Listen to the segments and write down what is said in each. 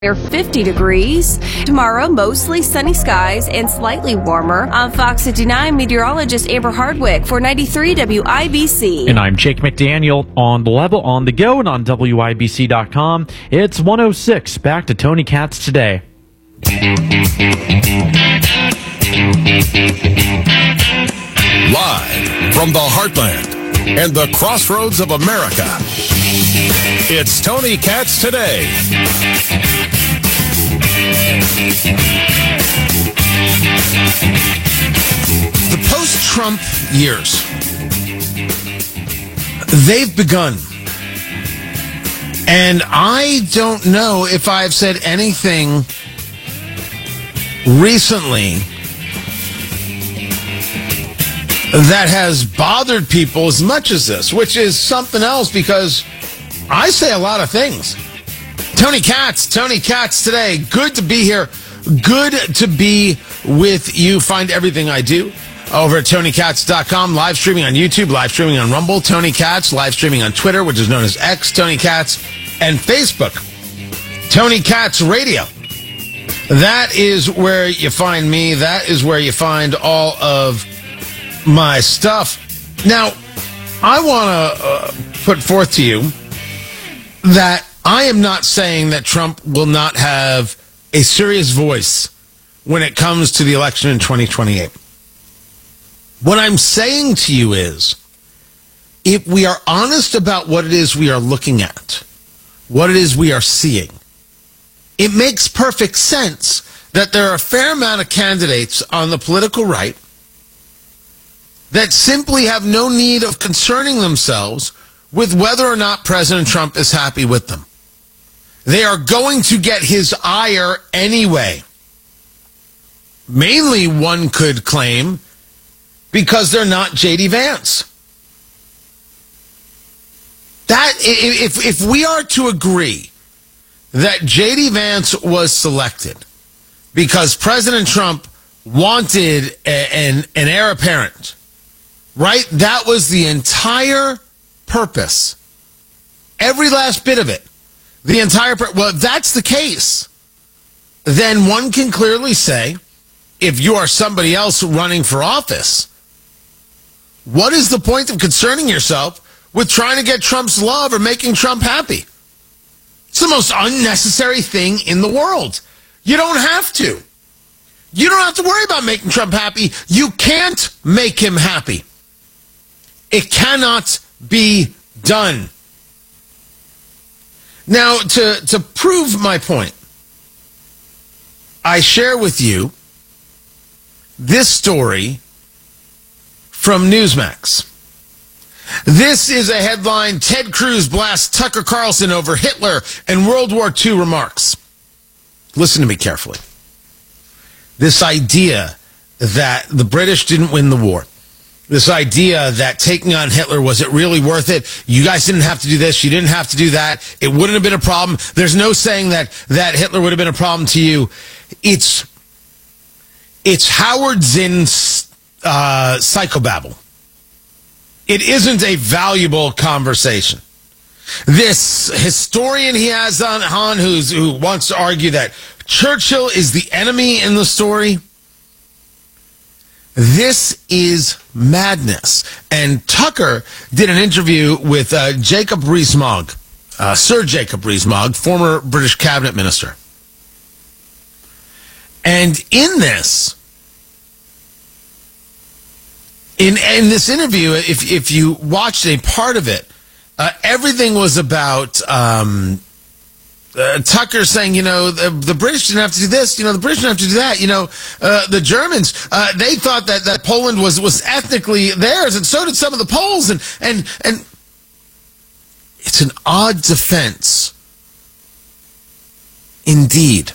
Near 50 degrees. Tomorrow, mostly sunny skies and slightly warmer. I'm Fox 59 meteorologist Amber Hardwick for 93 WIBC. And I'm Jake McDaniel on The Level, on the go, and on WIBC.com. It's 106. Back to Tony Katz today. Live from the heartland and the crossroads of America, it's Tony Katz Today. The post-Trump years, they've begun. And I don't know if I've said anything recently that has bothered people as much as this, which is something else because I say a lot of things. Tony Katz Today. Good to be here. Good to be with you. Find everything I do over at TonyKatz.com. Live streaming on YouTube, live streaming on Rumble, Tony Katz, live streaming on Twitter, which is known as X, Tony Katz, and Facebook, Tony Katz Radio. That is where you find me. That is where you find all of my stuff. Now, I want to put forth to you that I am not saying that Trump will not have a serious voice when it comes to the election in 2028. What I'm saying to you is, if we are honest about what it is we are looking at, what it is we are seeing, it makes perfect sense that there are a fair amount of candidates on the political right that simply have no need of concerning themselves with whether or not President Trump is happy with them. They are going to get his ire anyway. Mainly, one could claim, because they're not J.D. Vance. That, if we are to agree that J.D. Vance was selected because President Trump wanted an heir apparent, right? That was the entire purpose. Every last bit of it. Well, if that's the case, then one can clearly say, if you are somebody else running for office, what is the point of concerning yourself with trying to get Trump's love or making Trump happy? It's the most unnecessary thing in the world. You don't have to. You don't have to worry about making Trump happy. You can't make him happy. It cannot be done. Now, to prove my point, I share with you this story from Newsmax. This is a headline: Ted Cruz blasts Tucker Carlson over Hitler and World War II remarks. Listen to me carefully. This idea that the British didn't win the war, this idea that taking on Hitler, was it really worth it? You guys didn't have to do this. You didn't have to do that. It wouldn't have been a problem. There's no saying that Hitler would have been a problem to you. It's Howard Zinn's psychobabble. It isn't a valuable conversation. This historian he has on who wants to argue that Churchill is the enemy in the story, this is madness. And Tucker did an interview with Jacob Rees-Mogg, Sir Jacob Rees-Mogg, former British cabinet minister. And in this interview, if you watched a part of it, everything was about Tucker saying, the British didn't have to do this, the British didn't have to do that, the Germans, they thought that Poland was ethnically theirs, and so did some of the Poles, and it's an odd defense, indeed.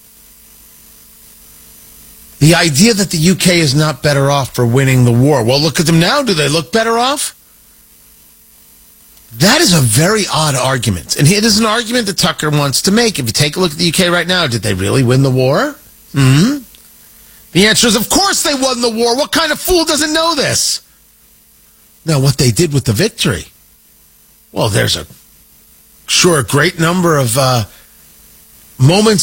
The idea that the UK is not better off for winning the war. Well, look at them now. Do they look better off? That is a very odd argument. And it is an argument that Tucker wants to make. If you take a look at the UK right now, did they really win the war? The answer is, of course they won the war. What kind of fool doesn't know this? Now, what they did with the victory. Well, there's a great number of moments